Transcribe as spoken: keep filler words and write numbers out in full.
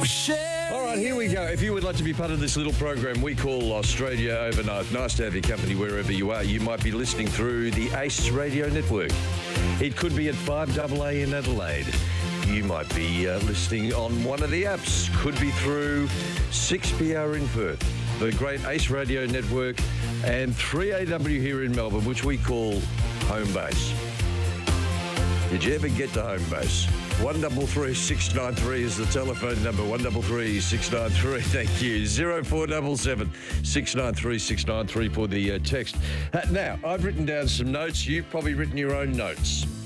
All right, here we go. If you would like to be part of this little program we call Australia Overnight, nice to have your company wherever you are. You might be listening through the Ace Radio Network. It could be at five A A in Adelaide. You might be uh, listening on one of the apps. Could be through six P R in Perth, the great Ace Radio Network, and three A W here in Melbourne, which we call Home Base. Did you ever get to Home Base? one double three six nine three is the telephone number. one double three six nine three. Thank you. zero four seven seven six nine three six nine three for the uh, text. Uh, now, I've written down some notes. You've probably written your own notes.